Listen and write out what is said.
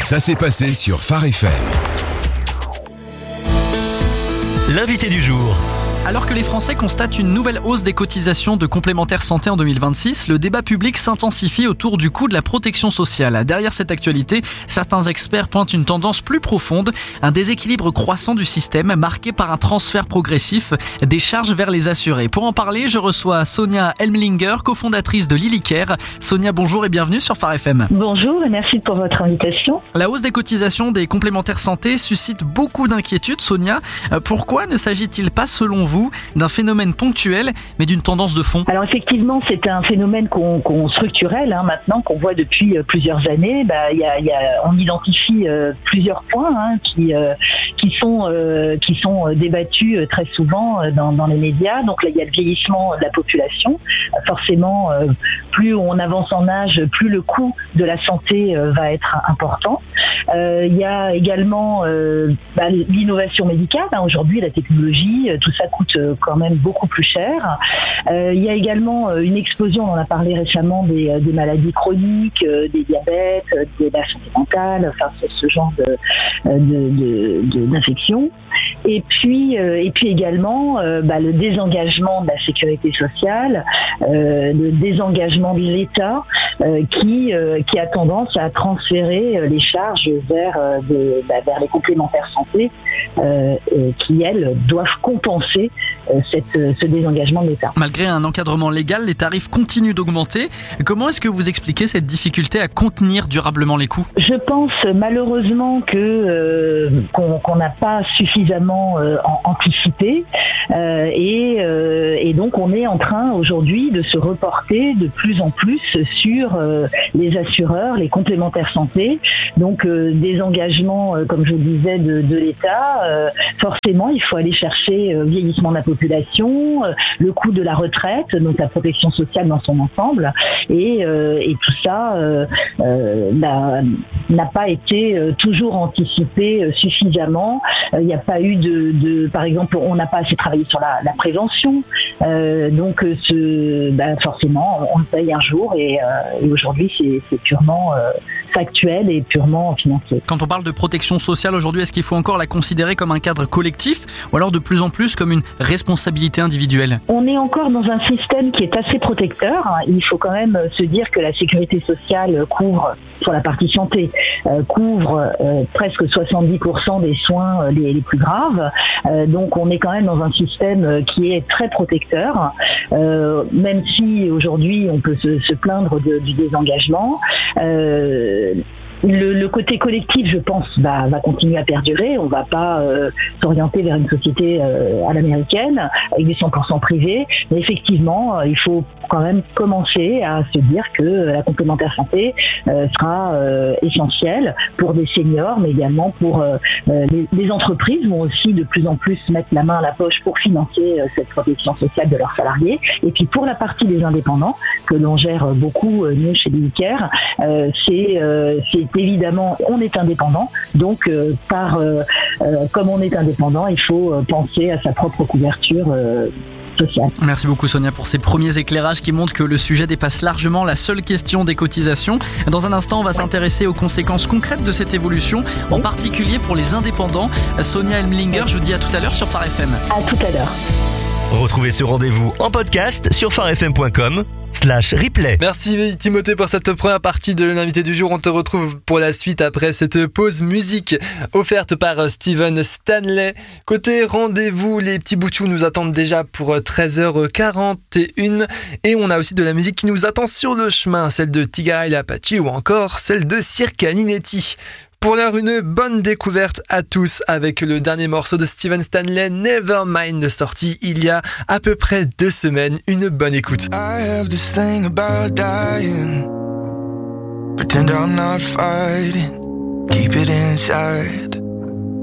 Ça s'est passé sur Phare FM. L'invité du jour. Alors que les Français constatent une nouvelle hausse des cotisations de complémentaires santé en 2026, le débat public s'intensifie autour du coût de la protection sociale. Derrière cette actualité, certains experts pointent une tendance plus profonde, un déséquilibre croissant du système marqué par un transfert progressif des charges vers les assurés. Pour en parler, je reçois Sonia Elmlinger, cofondatrice de Lilycare. Sonia, bonjour et bienvenue sur Phare FM. Bonjour et merci pour votre invitation. La hausse des cotisations des complémentaires santé suscite beaucoup d'inquiétudes. Sonia, pourquoi ne s'agit-il pas, selon vous, d'un phénomène ponctuel, mais d'une tendance de fond? Alors effectivement, c'est un phénomène structurel maintenant, qu'on voit depuis plusieurs années. On identifie plusieurs points qui sont débattus très souvent dans les médias. Donc là, il y a le vieillissement de la population. Forcément, plus on avance en âge, plus le coût de la santé va être important. Il y a également l'innovation médicale. Aujourd'hui, la technologie, tout ça coûte quand même beaucoup plus cher. Il y a également une explosion, on en a parlé récemment, des maladies chroniques, des diabètes, de la santé mentale, enfin ce genre d'infection. Et puis également le désengagement de la sécurité sociale, le désengagement de l'État qui a tendance à transférer les charges vers les complémentaires santé qui, elles, doivent compenser ce désengagement de l'État. Malgré un encadrement légal, les tarifs continuent d'augmenter. Comment est-ce que vous expliquez cette difficulté à contenir durablement les coûts? Je pense malheureusement qu'on n'a pas suffisamment anticipé et donc on est en train aujourd'hui de se reporter de plus en plus sur les assureurs, les complémentaires santé. Donc des engagements, comme je vous disais, de l'État. Forcément, il faut aller chercher vieillissement de la population, le coût de la retraite, donc la protection sociale dans son ensemble, et tout ça n'a pas été toujours anticipé suffisamment. Il n'y a pas eu par exemple, on n'a pas assez travaillé sur la prévention, donc forcément, on le paye un jour et aujourd'hui c'est purement factuel et purement financier. Quand on parle de protection sociale aujourd'hui, est-ce qu'il faut encore la considérer comme un cadre collectif ou alors de plus en plus comme une responsabilité individuelle? On est encore dans un système qui est assez protecteur. Il faut quand même se dire que la sécurité sociale couvre, sur la partie santé, couvre presque 70% des soins les plus graves. Donc on est quand même dans un système qui est très protecteur, même si aujourd'hui on peut se plaindre du désengagement. Le côté collectif, je pense, va continuer à perdurer. On va pas s'orienter vers une société à l'américaine avec du 100% privé. Mais effectivement, il faut quand même commencer à se dire que la complémentaire santé sera essentielle pour des seniors, mais également pour les entreprises vont aussi de plus en plus mettre la main à la poche pour financer cette protection sociale de leurs salariés. Et puis pour la partie des indépendants, que l'on gère beaucoup nous chez Lilycare, c'est évidemment, on est indépendant, donc comme on est indépendant, il faut penser à sa propre couverture sociale. Merci beaucoup Sonia pour ces premiers éclairages qui montrent que le sujet dépasse largement la seule question des cotisations. Dans un instant, on va s'intéresser aux conséquences concrètes de cette évolution, en particulier pour les indépendants. Sonia Elmlinger, je vous dis à tout à l'heure sur Phare FM. À tout à l'heure. Retrouvez ce rendez-vous en podcast sur pharefm.com/replay. Merci Timothée pour cette première partie de l'invité du jour. On te retrouve pour la suite après cette pause musique offerte par Steven Stanley. Côté rendez-vous, les petits boutchous nous attendent déjà pour 13h41 et on a aussi de la musique qui nous attend sur le chemin, celle de Tigara et Apache ou encore celle de Circa Ninetti. Pour l'heure, une bonne découverte à tous avec le dernier morceau de Steven Stanley, Nevermind, sorti il y a à peu près 2 semaines. Une bonne écoute. I have this thing about dying. Pretend I'm not fighting. Keep it inside.